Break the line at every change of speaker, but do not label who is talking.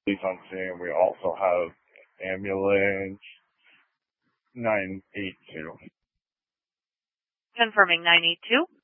Police on scene. We also have ambulance 982.
Confirming 982.